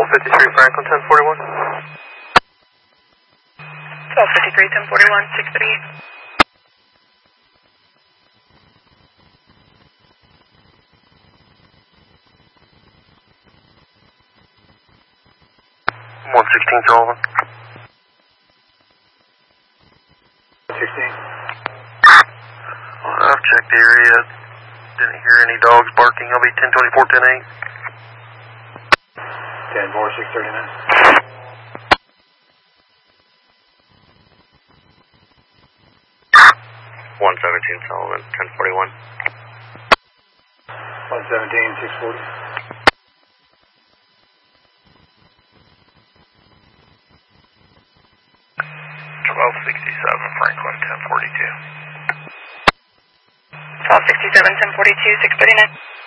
1253 Franklin 1041. 1253 1041 638. Sullivan. 16. I've checked the area. Didn't hear any dogs barking. I'll be 1024 10-8. 10-4 639. 117 Sullivan 1041. 117 640. 1267 Franklin 1042. 1267 1042 639.